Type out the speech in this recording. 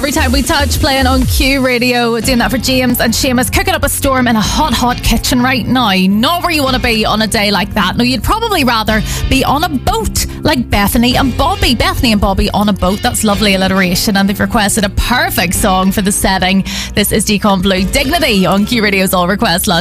Every Time We Touch, playing on Q Radio. Doing that for James and Seamus, cooking up a storm in a hot kitchen right now. Not where you want to be on a day like that. No, you'd probably rather be on a boat like Bethany and Bobby. Bethany and Bobby on a boat. That's lovely alliteration, and they've requested a perfect song for the setting. This is Decon Blue, Dignity on Q Radio's All Request Lunch.